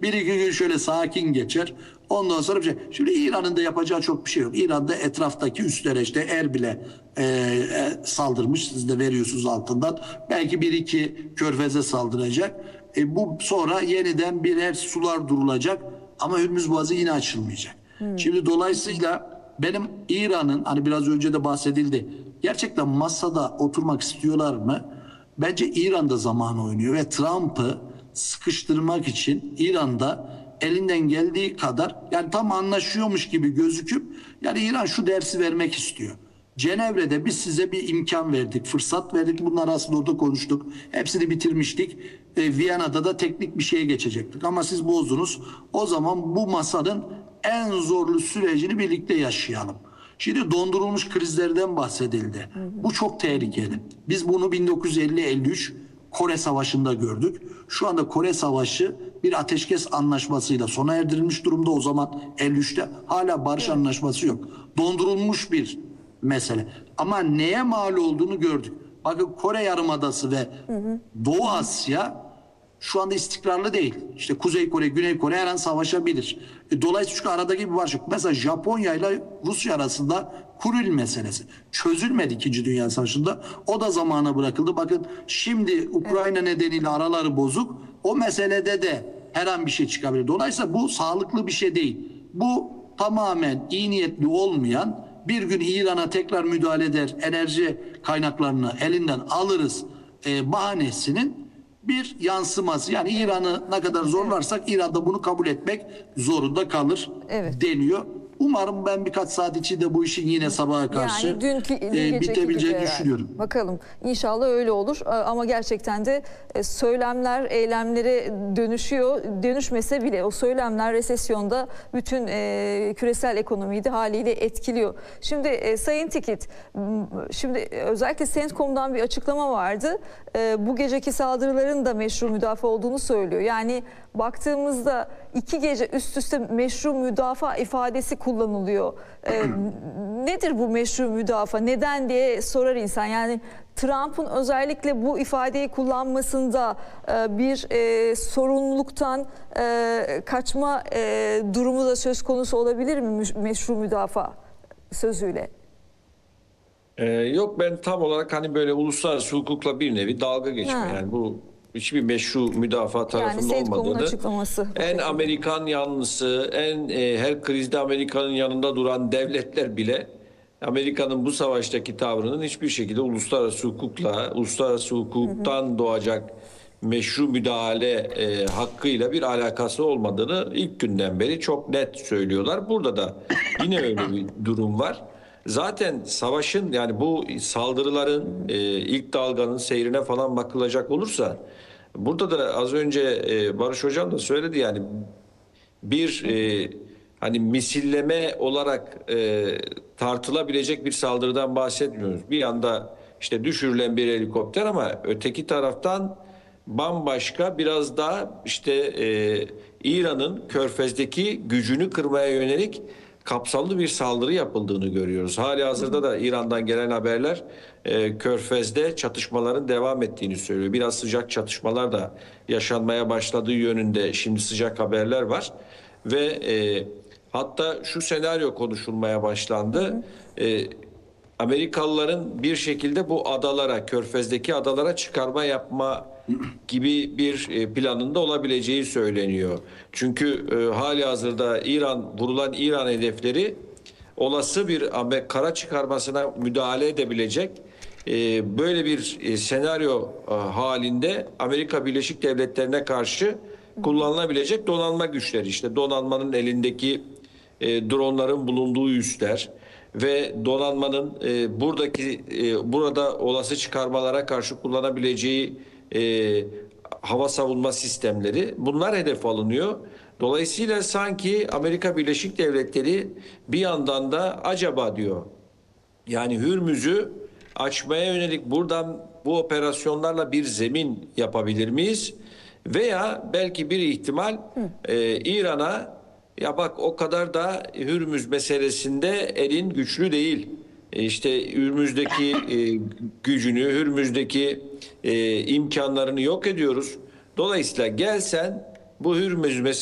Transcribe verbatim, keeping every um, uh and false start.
Bir iki gün şöyle sakin geçer. Ondan sonra bir şey. Şimdi İran'ın da yapacağı çok bir şey yok. İran'da etraftaki üslere işte Erbil'e e, e, saldırmış. Siz de veriyorsunuz altından. Belki bir iki körfeze saldıracak. E, bu sonra yeniden birer sular durulacak. Ama Hürmüz Boğazı yine açılmayacak. Hmm. Şimdi dolayısıyla benim İran'ın hani biraz önce de bahsedildi. Gerçekten masada oturmak istiyorlar mı? Bence İran'da zaman oynuyor ve Trump'ı sıkıştırmak için İran'da elinden geldiği kadar yani tam anlaşıyormuş gibi gözüküp yani İran şu dersi vermek istiyor. Cenevre'de biz size bir imkan verdik, fırsat verdik. Bunlar aslında orada konuştuk. Hepsini bitirmiştik. E, Viyana'da da teknik bir şeye geçecektik. Ama siz bozdunuz. O zaman bu masanın en zorlu sürecini birlikte yaşayalım. Şimdi dondurulmuş krizlerden bahsedildi. Hı hı. Bu çok tehlikeli. Biz bunu bin dokuz yüz elli elli üç Kore Savaşı'nda gördük. Şu anda Kore Savaşı bir ateşkes anlaşmasıyla sona erdirilmiş durumda. O zaman elli üçte hala barış evet. anlaşması yok. Dondurulmuş bir mesele. Ama neye mal olduğunu gördük. Bakın Kore Yarımadası ve hı hı. Doğu Asya şu anda istikrarlı değil. İşte Kuzey Kore, Güney Kore her an savaşabilir. E, dolayısıyla çünkü aradaki bir barış yok. Mesela Japonya ile Rusya arasında Kuril meselesi çözülmedi İkinci Dünya Savaşı'nda. O da zamana bırakıldı. Bakın şimdi Ukrayna evet. nedeniyle araları bozuk. O meselede de her an bir şey çıkabilir. Dolayısıyla bu sağlıklı bir şey değil. Bu tamamen iyi niyetli olmayan bir gün İran'a tekrar müdahale eder, enerji kaynaklarını elinden alırız e, bahanesinin bir yansıması. Yani İran'ı ne kadar zorlarsak İran da bunu kabul etmek zorunda kalır evet. deniyor. Umarım ben birkaç saat içinde bu işin yine sabaha karşı yani dünkü, dün e, bitebileceğini düşünüyorum. Bakalım inşallah öyle olur ama gerçekten de söylemler eylemlere dönüşüyor. Dönüşmese bile o söylemler resesyonda bütün e, küresel ekonomiyi de haliyle etkiliyor. Şimdi e, Sayın Tikit, şimdi özellikle Centcom'dan bir açıklama vardı. E, bu geceki saldırıların da meşru müdafaa olduğunu söylüyor. Yani baktığımızda iki gece üst üste meşru müdafaa ifadesi kullanılıyor. Ee, nedir bu meşru müdafaa? Neden diye sorar insan. Yani Trump'ın özellikle bu ifadeyi kullanmasında e, bir e, sorumluluktan e, kaçma e, durumu da söz konusu olabilir mi meşru müdafaa sözüyle? Ee, yok ben tam olarak hani böyle uluslararası hukukla bir nevi dalga geçme ha. yani bu hiçbir meşru müdafaa tarafında yani olmadığını, açıklaması. En Amerikan yanlısı, en e, her krizde Amerika'nın yanında duran devletler bile Amerika'nın bu savaştaki tavrının hiçbir şekilde uluslararası hukukla, uluslararası hukuktan hı hı. doğacak meşru müdahale e, hakkıyla bir alakası olmadığını ilk günden beri çok net söylüyorlar. Burada da yine öyle bir durum var. Zaten savaşın yani bu saldırıların e, ilk dalganın seyrine falan bakılacak olursa burada da az önce e, Barış Hocam da söyledi yani bir e, hani misilleme olarak e, tartılabilecek bir saldırıdan bahsetmiyoruz. Bir yanda işte düşürülen bir helikopter ama öteki taraftan bambaşka biraz daha işte e, İran'ın Körfez'deki gücünü kırmaya yönelik kapsamlı bir saldırı yapıldığını görüyoruz. Halihazırda da İran'dan gelen haberler e, Körfez'de çatışmaların devam ettiğini söylüyor. Biraz sıcak çatışmalar da yaşanmaya başladığı yönünde şimdi sıcak haberler var. Ve e, hatta şu senaryo konuşulmaya başlandı. E, Amerikalıların bir şekilde bu adalara, Körfez'deki adalara çıkarma yapma gibi bir planında olabileceği söyleniyor. Çünkü e, halihazırda İran vurulan İran hedefleri olası bir kara çıkarmasına müdahale edebilecek e, böyle bir e, senaryo e, halinde Amerika Birleşik Devletleri'ne karşı kullanılabilecek donanma güçleri, işte donanmanın elindeki e, dronların bulunduğu üsler ve donanmanın e, buradaki e, burada olası çıkarmalara karşı kullanabileceği e, hava savunma sistemleri, bunlar hedef alınıyor. Dolayısıyla sanki Amerika Birleşik Devletleri bir yandan da acaba diyor yani Hürmüz'ü açmaya yönelik buradan bu operasyonlarla bir zemin yapabilir miyiz? Veya belki bir ihtimal e, İran'a ya bak o kadar da Hürmüz meselesinde elin güçlü değil. E işte Hürmüz'deki e, gücünü, Hürmüz'deki e, imkanlarını yok ediyoruz. Dolayısıyla gelsen bu Hürmüz meselesi